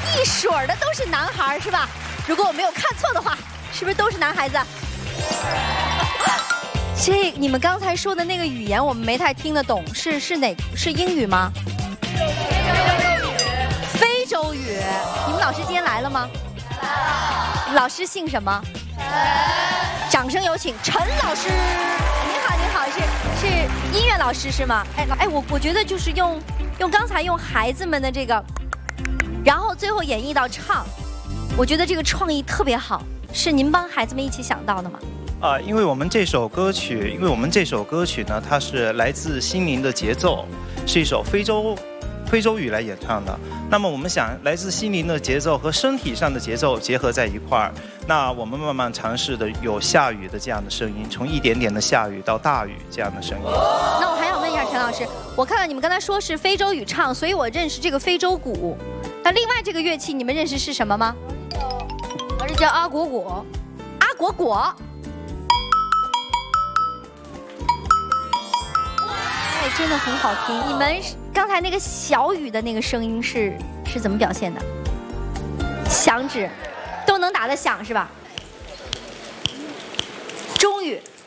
一水儿的都是男孩是吧？如果我没有看错的话，是不是都是男孩子？这你们刚才说的那个语言我们没太听得懂，是哪？是英语吗？非洲语。你们老师今天来了吗？老师姓什么？掌声有请陈老师。您好，是音乐老师是吗？我觉得就是用刚才用孩子们的这个，然后最后演绎到唱，我觉得这个创意特别好，是您帮孩子们一起想到的吗？ 因为我们这首歌曲呢，它是来自心灵的节奏，是一首非洲语来演唱的。那么我们想，来自心灵的节奏和身体上的节奏结合在一块儿，那我们慢慢尝试的有下雨的这样的声音，从一点点的下雨到大雨这样的声音。 那我还想问一下陈老师，我看到你们刚才说是非洲语唱，所以我认识这个非洲鼓。那另外这个乐器你们认识是什么吗？我是叫阿果果。阿果果。真的很好听。你们刚才那个小雨的那个声音是怎么表现的？响指都能打得响是吧？中雨